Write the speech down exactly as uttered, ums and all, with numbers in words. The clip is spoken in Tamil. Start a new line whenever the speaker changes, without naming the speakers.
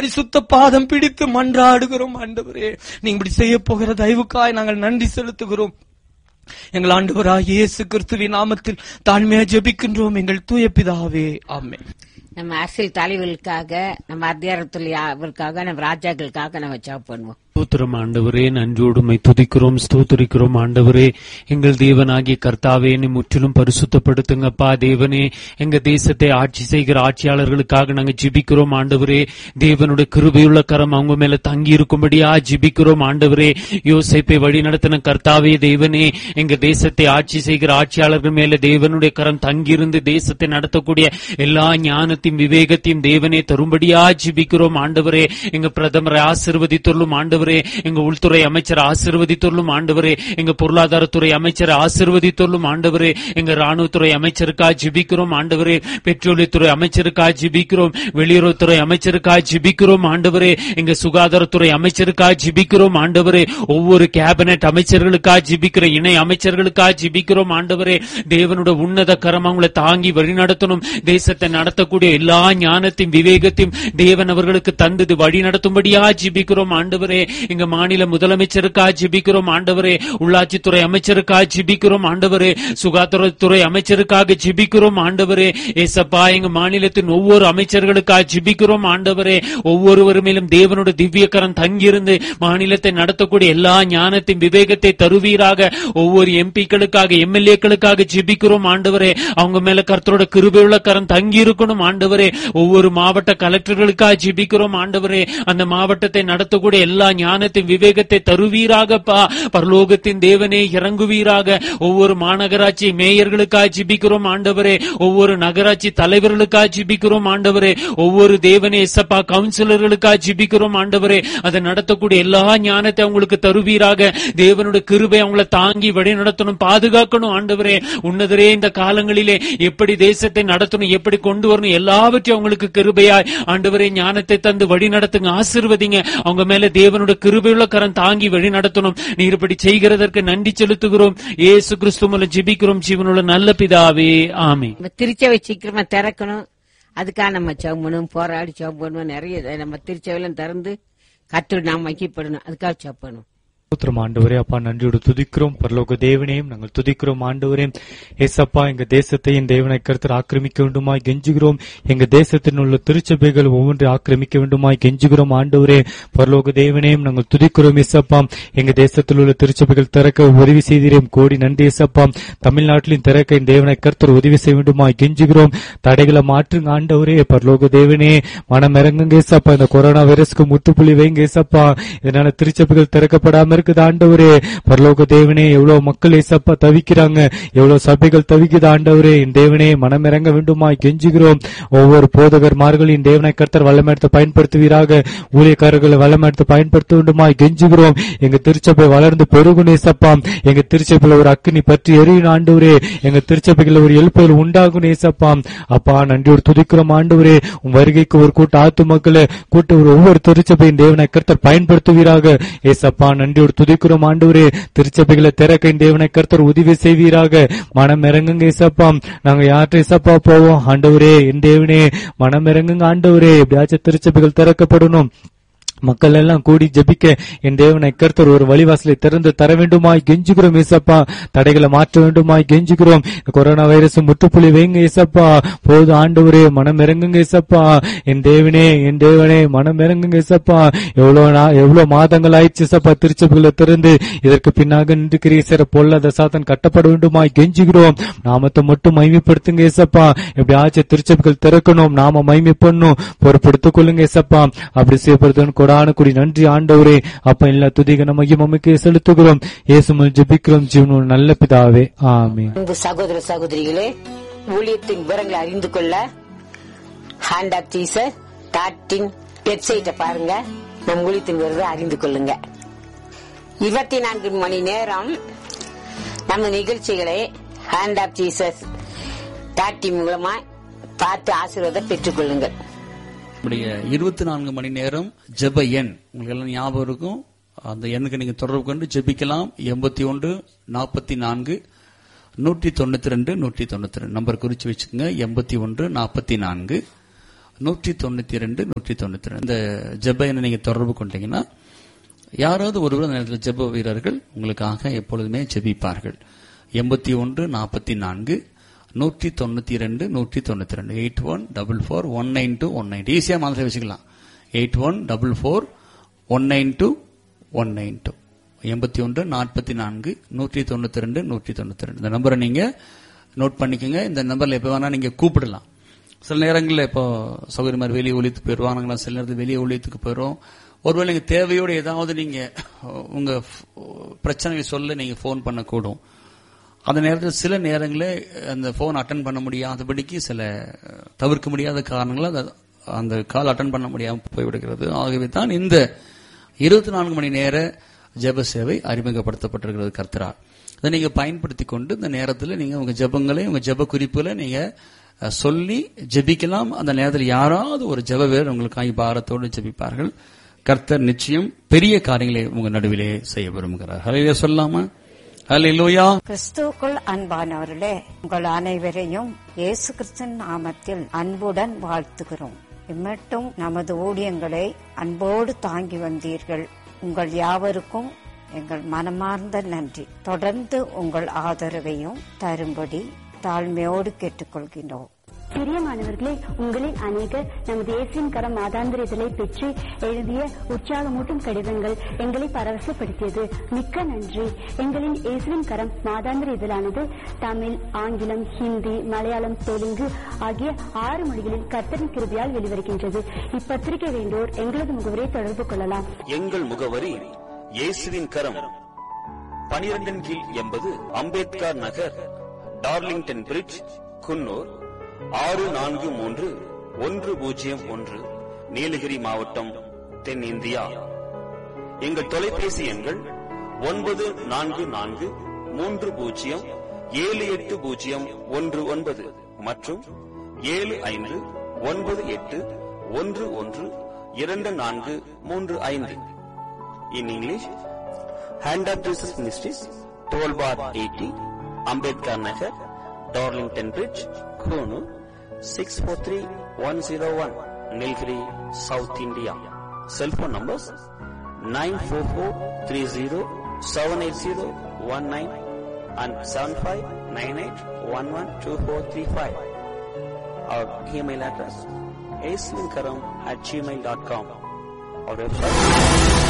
பரிசுத்த பாதம் பிடித்து மன்றாடுகிறோம் ஆண்டவரே. நீங்க இப்படி செய்ய போகிற தயவுக்காய் நாங்கள் நன்றி செலுத்துகிறோம். எங்கள் ஆண்டவராகிய இயேசு கிறிஸ்துவின் நாமத்தில் தாழ்மையா ஜெபிக்கின்றோம் எங்கள் தூய பிதாவே, ஆமென்.
நம்ம அரசியல் தலைவர்களுக்காக, நம்ம அதிகாரத்துறைக்காக, நம்ம ராஜாக்களுக்காக நம்ம ஜெபம் பண்ணுவோம்.
ஸ்தோத்திரம் ஆண்டவரே, நன்றியோடுமை துதிக்கிறோம், ஸ்தோத்திரிக்கிறோம் ஆண்டவரே. எங்கள் தேவனாகிய கர்த்தாவே, என்னை முற்றிலும் பரிசுத்தப்படுத்துங்கப்பா. தேவனே, எங்க தேசத்தை ஆட்சி செய்கிற ஆட்சியாளர்களுக்காக நாங்கள் ஜெபிக்கிறோம் ஆண்டவரே. தேவனுடைய கிருபையுள்ள கரம் அவங்க மேல தங்கி இருக்கும்படியா ஜெபிக்கிறோம் ஆண்டவரே. யோசேப்பை வழி நடத்தின கர்த்தாவே தேவனே, எங்க தேசத்தை ஆட்சி செய்கிற ஆட்சியாளர்கள் மேல தேவனுடைய கரம் தங்கியிருந்து தேசத்தை நடத்தக்கூடிய எல்லா ஞானத்தையும் விவேகத்தையும் தேவனே தரும்படியா ஜெபிக்கிறோம் ஆண்டவரே. எங்க பிரதமரை ஆசீர்வதித்துள்ளும் ஆண்டவரே. எங்க உள்துறை அமைச்சர் ஆசீர்வதித்துள்ளும் ஆண்டவரே. எங்க பொருளாதாரத்துறை அமைச்சர் ஆசீர்வதித்துள்ளும் ஆண்டவரே. எங்க ராணுவத்துறை அமைச்சருக்காக ஜெபிக்கிறோம் ஆண்டவரே. பெட்ரோலியத்துறை அமைச்சருக்காக ஜெபிக்கிறோம். வெளியுறவுத்துறை அமைச்சருக்காக ஜெபிக்கிறோம் ஆண்டவரே. எங்க சுகாதாரத்துறை அமைச்சருக்காக ஜெபிக்கிறோம் ஆண்டவரே. ஒவ்வொரு கேபினெட் அமைச்சர்களுக்காக ஜெபிக்கிற இணை அமைச்சர்களுக்காக ஜெபிக்கிறோம் ஆண்டவரே. தேவனுடைய உன்னத கரம் அவங்களை தாங்கி வழிநடத்தணும். தேசத்தை நடத்தக்கூடிய எல்லா ஞானத்தையும் விவேகத்தையும் தேவன் அவர்களுக்கு தந்தது வழி நடத்தும்படியா ஜெபிக்கிறோம் ஆண்டவரே. எங்க மாநில முதலமைச்சருக்காக ஜெபிக்கிறோம் ஆண்டவரே. உள்ளாட்சித்துறை அமைச்சருக்காக ஜெபிக்கிறோம் ஆண்டவரே. சுகாதாரத்துறை அமைச்சருக்காக ஜெபிக்கிறோம் ஆண்டவரே. ஏசப்பா, எங்க மாநிலத்தின் ஒவ்வொரு அமைச்சர்களுக்காக ஜெபிக்கிறோம் ஆண்டவரே. ஒவ்வொருவர் மேலும் தேவனுடைய திவ்யக்கரம் தங்கியிருந்து மாநிலத்தை நடத்தக்கூடிய எல்லா ஞானத்தின் விவேகத்தை தருவீராக. ஒவ்வொரு எம்பிக்களுக்காக எம்எல்ஏக்களுக்காக ஜெபிக்கிறோம் ஆண்டவரே. அவங்க மேல கர்த்தரோட கிருபையுள்ள கரம் தங்கி இருக்கணும் ஆண்டவரே. ஒவ்வொரு மாவட்ட கலெக்டர்களுக்காக ஜெபிக்கிறோம் ஆண்டவரே. அந்த மாவட்டத்தை நடத்தக்கூடிய எல்லா ஞானத்தின் விவேகத்தை தருவீராகப்பா. பரலோகத்தின் தேவனே இறங்குவீராக. ஒவ்வொரு மாநகராட்சி மேயர்களுக்காக ஜெபிக்கிறோம் ஆண்டவரே. ஒவ்வொரு நகராட்சி தலைவர்களுக்காக ஜெபிக்கிறோம் ஆண்டவரே. ஒவ்வொரு தேவனே எஸ்அப்பா கவுன்சிலர்களுக்காக ஜெபிக்கிறோம் ஆண்டவரே. அதை நடத்தக்கூடிய எல்லா ஞானத்தை அவங்களுக்கு தருவீராக. தேவனுடைய கிருபை அவங்களை தாங்கி வழி நடத்தணும், பாதுகாக்கணும் ஆண்டவரே. உன்னதரே, இந்த காலங்களிலே எப்படி தேசத்தை நடத்தணும், எப்படி கொண்டு வரணும், எல்லாவற்றையும் அவங்களுக்கு கிருபையாய் ஆண்டவரே ஞானத்தை தந்து வழி நடத்துங்க, ஆசீர்வதிங்க. அவங்க மேல தேவனுடைய கிருபையுள்ள கரம் தாங்கி வழி நடத்தணும். நீர் இப்படி செய்கிறதற்கு நன்றி செலுத்துகிறோம். இயேசு கிறிஸ்து மூலம் ஜெபிக்கிறோம் ஜீவனுள்ள நல்ல பிதாவே, ஆமென்.
திருச்சபை சீக்கிரமா திறக்கணும். அதுக்காக நம்ம ஜெபம் பண்ணுவோம், போராடி ஜெபம் பண்ணுவோம். நிறைய நம்ம திருச்சபையில திறந்து கர்த்தர் நாம மகிமைப்படணும். அதுக்காக ஜெபம் பண்ணுவோம்.
ஸ்தோத்திரம் ஆண்டவரே. அப்பா, நன்றியோடு துதிக்கிறோம். பரலோக தேவனையும் நாங்கள் துதிக்கிறோம் ஆண்டவரே. ஏசப்பா, எங்க தேசத்தை என் தேவனை கர்த்தர் ஆக்கிரமிக்க வேண்டுமாய் கெஞ்சுகிறோம். எங்க தேசத்தில் உள்ள திருச்சபைகள் ஒவ்வொன்றை ஆக்கிரமிக்க வேண்டுமாய் கெஞ்சுகிறோம் ஆண்டவரே. பரலோக தேவனையும் நாங்கள் துதிக்கிறோம். ஏசப்பா, எங்க தேசத்தில் உள்ள திருச்சபைகள் திறக்க உதவி செய்தீரேன், கோடி நன்றி ஏசப்பா. தமிழ்நாட்டிலும் திறக்க என் தேவனை கர்த்தர் உதவி செய்ய வேண்டுமாய் கெஞ்சுகிறோம். தடைகளை மாற்றுங்க ஆண்டவரே. பரலோக தேவனே, மனம் இறங்குங்க ஏசப்பா. இந்த கொரோனா வைரஸ்க்கு முற்றுப்புள்ளி வைங்க ஏசப்பா. இதனால திருச்சபைகள் திறக்கப்படாம இருக்குது ஆண்டவரே. பரலோக தேவனே, எவ்வளவு மக்கள் ஏசப்பா தவிக்கிறாங்க, எவ்வளவு சபைகள் தவிக்குது ஆண்டவரே. என் தேவனே, மனம் இறங்க வேண்டுமாய் கெஞ்சுகிறோம். ஒவ்வொரு போதகர்மார்களின் தேவனை கர்த்தர் வல்லமெடுத்து பயன்படுத்துவீராக. ஊழியக்காரர்களை வல்லமெடுத்து பயன்படுத்த வேண்டுமாய் கெஞ்சுகிறோம். எங்க திருச்சபை வளர்ந்து பெருகும் ஏசப்பா. எங்க திருச்சபையில ஒரு அக்கினி பற்றி எரியும் ஆண்டவரே. எங்க திருச்சபைகள் ஒரு எழுப்புதல் உண்டாகும் ஏசப்பா. அப்பா, நன்றியோடு துதிக்கிறோம் ஆண்டவரே. உன் வருகைக்கு ஒரு கூட்ட ஆத்து மக்களை கூட்ட ஒரு ஒவ்வொரு திருச்சபையின் தேவனை கர்த்தர் பயன்படுத்துவீராக ஏசப்பா. நன்றியோடு துதிக்கிறோம் ஆண்டவரே. திருச்சபைகளை திறக்க தேவனை கர்த்தர் உதவி செய்வீராக. மனம் இறங்குங்க ஏசப்பா. நாங்க யார்கிட்ட ஏசப்பா போவோம் ஆண்டவரே. என் தேவனே, மனம் இறங்குங்க ஆண்டவரே. எப்படியாச்சும் திருச்சபைகள் திறக்கப்படணும். மக்கள் எல்லாம் கூடி ஜெபிக்க என் தேவனை கர்த்தர் ஒரு வழிவாசலை திறந்து தர வேண்டுமாய் கெஞ்சுகிறோம் ஏசப்பா. தடைகளை மாற்ற வேண்டுமாய் கெஞ்சுகிறோம். கொரோனா வைரஸ் முற்றுப்புள்ளி வைங்க ஏசப்பா. போது ஆண்டவரே, மனம் இறங்குங்க ஏசப்பா. என் தேவனே, என் தேவனே, மனம் இறங்குங்க ஏசப்பா. எவ்வளவு எவ்வளவு மாதங்கள் ஆயிடுச்சு ஏசப்பா திருச்சபைகளை திறந்து. இதற்கு பின்னாக நின்று சிற பொல்லாத சாத்தன் கட்டப்பட வேண்டுமாய் கெஞ்சுகிறோம். நாமத்தை மட்டும் மகிமைப்படுத்துங்க ஏசப்பா. எப்படியாச்சும் திருச்சபைகள் திறக்கணும், நாம மகிமை பண்ணும், பொறுப்படுத்திக் கொள்ளுங்க ஏசப்பா. அப்படி செய்யப்படுது கூடி நன்றி ஆண்டவரே. அப்ப எல்லா துதிகன மகிமைக்கு செலுத்துகிறோம். இயேசுவில் ஜெபிக்கிறோம் ஜீவனுள்ள நல்ல பிதாவே, ஆமென்.
அன்பு சகோதர சகோதரிகளே, ஊழியத்தின் விவரங்களை அறிந்து கொள்ள hand of Jesus dot in வெப்சைட்டை பாருங்க. நம் ஊழியத்தின் விவரத்தை அறிந்து கொள்ளுங்க. இருபத்தி நான்கு மணி நேரம் நம்ம நிகழ்ச்சிகளை hand of Jesus dot in மூலமா பார்த்து ஆசீர்வாதம் பெற்றுக் கொள்ளுங்கள்.
இருபத்தி நான்கு மணி நேரம் ஜெப எண் உங்களுக்கு எல்லாம் ஞாபகம் இருக்கும். அந்த எண்ணுக்கு நீங்க தொடர்பு கொண்டு ஜெபிக்கலாம். எண்பத்தி ஒன்று நாற்பத்தி நான்கு நூற்றி தொண்ணூத்தி ரெண்டு நூற்றி தொண்ணூத்தி ரெண்டு நம்பர் குறிச்சு வச்சுக்கோங்க. எண்பத்தி ஒன்று நாற்பத்தி நான்கு நூற்றி தொண்ணூத்தி இரண்டு நூற்றி தொண்ணூத்தி ரெண்டு இந்த ஜெப எண்ணை நீங்க தொடர்பு கொண்டீங்கன்னா யாராவது ஒருவர் அந்த நேரத்தில் ஜெப வீரர்கள் உங்களுக்காக எப்பொழுதுமே ஜெபிப்பார்கள். எண்பத்தி ஒன்று நாற்பத்தி நான்கு நூற்றி தொண்ணூத்தி இரண்டு நூற்றி தொண்ணூத்தி ரெண்டு eight one double four one nine two one nine ஈஸியா மாதிரி வச்சுக்கலாம். Eight one double four one nine two one nine two எண்பத்தி ஒன்று நாற்பத்தி நான்கு நூற்றி தொண்ணூத்தி ரெண்டு நூற்றி தொண்ணூத்தி ரெண்டு இந்த நம்பரை நீங்க நோட் பண்ணிக்கோங்க. இந்த நம்பர்ல எப்ப வேணா நீங்க கூப்பிடலாம். சில நேரங்களில் இப்போ சௌகரியமா வெளியே ஒழித்து போயிடுவாங்க, சில நேரத்தில் வெளியே ஒழித்துக்கு போயிடும். ஒருவேளை நீங்க தேவையோடு ஏதாவது நீங்க உங்க பிரச்சனையை சொல்ல நீங்க போன் பண்ணக்கூடும். அந்த நேரத்தில் சில நேரங்களில் அந்த போன் அட்டன் பண்ண முடியாதபடிக்கு சில தவிர்க்க முடியாத காரணங்களால் அந்த கால் அட்டன் பண்ண முடியாமல் போய்விடுகிறது. ஆகவே தான் இந்த இருபத்தி நான்கு மணி நேர ஜெப சேவை அறிமுகப்படுத்தப்பட்டிருக்கிறது கர்த்தரால். இதை நீங்க பயன்படுத்தி கொண்டு இந்த நேரத்தில் நீங்க உங்க ஜெபங்களை உங்க ஜெப குறிப்புகளை நீங்க சொல்லி ஜெபிக்கலாம். அந்த நேரத்தில் யாராவது ஒரு ஜெப வீரர் உங்களுக்காக பாரத்தோடு ஜெபிப்பார்கள். கர்த்தர் நிச்சயம் பெரிய காரியங்களை உங்க நடுவிலே செய்ய விரும்புகிறார். ஹல்லேலூயா சொல்லாமா? ஹல்லேலூயா.
கிறிஸ்துவுக்குள் அன்பானவர்களே, உங்கள் அனைவரையும் இயேசு கிறிஸ்துவின் நாமத்தில் அன்புடன் வாழ்த்துகிறோம். இம்மட்டும் நமது ஊழியங்களை அன்போடு தாங்கி வந்தீர்கள். உங்கள் யாவருக்கும் எங்கள் மனமார்ந்த நன்றி. தொடர்ந்து உங்கள் ஆதரவையும் தரும்படி தாழ்மையோடு கேட்டுக்கொள்கிறோம்.
பிரியமானவர்களே, உங்களில் அநேகர் நமது இயேசுவின் கரம் மாதாந்திர இதழை பெற்று எழுதிய உற்சாகமூட்டும் கடிதங்கள் எங்களை பரவசப்படுத்தியது. மிக்க நன்றி. எங்களின் இயேசுவின் கரம் மாதாந்திர இதழானது தமிழ், ஆங்கிலம், ஹிந்தி, மலையாளம், தெலுங்கு ஆகிய ஆறு மொழிகளில் கர்த்தரின் கிருபையால் வெளிவருகின்றது. இப்பத்திரிகை வேண்டோர் எங்களது முகவரை தொடர்பு கொள்ளலாம்.
எங்கள் முகவரி இயேசுவின் கரம், பனிரெண்டின் கீழ் எண்பது அம்பேத்கர் நகர், டார்லிங்டன் பிரிட்ஜ், குன்னூர் ஆறு நான்கு மூன்று ஒன்று பூஜ்ஜியம் ஒன்று, நீலகிரி மாவட்டம், தென்னிந்தியா. எங்கள் தொலைபேசி எண்கள் ஒன்பது நான்கு நான்கு மூன்று பூஜ்ஜியம் ஏழு எட்டு பூஜ்ஜியம் ஒன்று ஒன்பது மற்றும் ஏழு ஐந்து ஒன்பது எட்டு ஒன்று ஒன்று இரண்டு நான்கு மூன்று ஐந்து. In English, Hand of Jesus Ministries, twelve bar eighty, Ambedkar Nagar, Darlington Bridge, Konoor, six four three one zero one, Nilgiri, South India. Cell phone numbers nine four four three zero seven eight zero one nine and seven five nine eight one one two four three five. Our email address aislinkaram at gmail dot com. Our website